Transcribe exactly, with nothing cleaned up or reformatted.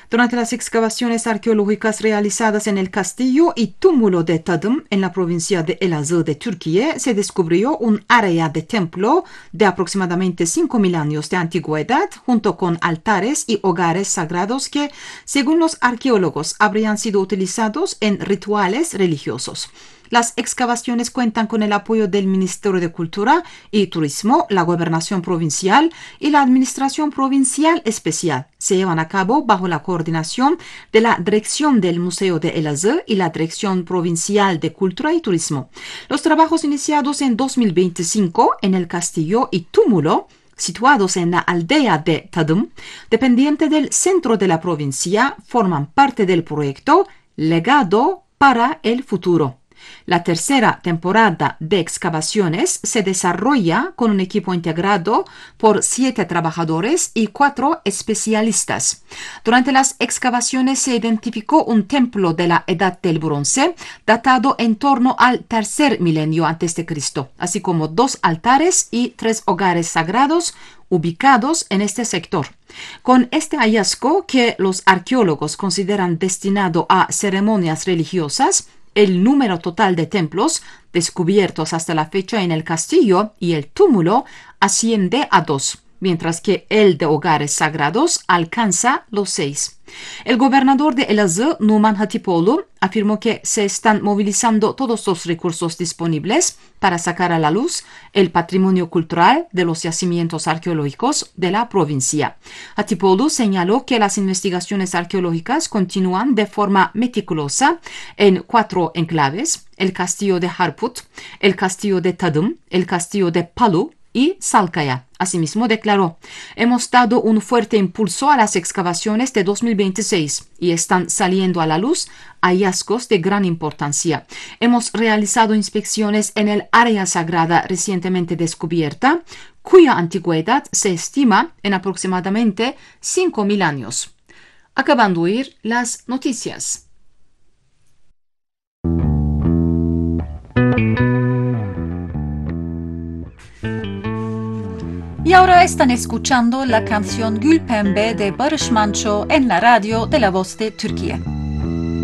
Durante las excavaciones arqueológicas realizadas en el castillo y túmulo de Tadım en la provincia de Elazığ de Turquía, se descubrió un área de templo de aproximadamente cinco mil años de antigüedad, junto con altares y hogares sagrados que, según los arqueólogos, habrían sido utilizados en rituales religiosos. Las excavaciones cuentan con el apoyo del Ministerio de Cultura y Turismo, la Gobernación Provincial y la Administración Provincial Especial. Se llevan a cabo bajo la coordinación de la Dirección del Museo de Elazığ y la Dirección Provincial de Cultura y Turismo. Los trabajos iniciados en dos mil veinticinco en el castillo y túmulo situados en la aldea de Tadım, dependiente del centro de la provincia, forman parte del proyecto Legado para el Futuro. La tercera temporada de excavaciones se desarrolla con un equipo integrado por siete trabajadores y cuatro especialistas. Durante las excavaciones se identificó un templo de la Edad del Bronce datado en torno al tercer milenio antes de Cristo, así como dos altares y tres hogares sagrados ubicados en este sector. Con este hallazgo, que los arqueólogos consideran destinado a ceremonias religiosas, el número total de templos descubiertos hasta la fecha en el castillo y el túmulo asciende a dos, mientras que el de hogares sagrados alcanza los seis. El gobernador de Elazığ, Numan Hatipoğlu, afirmó que se están movilizando todos los recursos disponibles para sacar a la luz el patrimonio cultural de los yacimientos arqueológicos de la provincia. Hatipoğlu señaló que las investigaciones arqueológicas continúan de forma meticulosa en cuatro enclaves: el castillo de Harput, el castillo de Tadım, el castillo de Palu y Salkaya. Asimismo declaró: hemos dado un fuerte impulso a las excavaciones de dos mil veintiséis y están saliendo a la luz hallazgos de gran importancia. Hemos realizado inspecciones en el área sagrada recientemente descubierta, cuya antigüedad se estima en aproximadamente cinco mil años. Acaban de oír las noticias. Y ahora están escuchando la canción Gül Pembe de Barış Manço en la radio de La Voz de Turquía.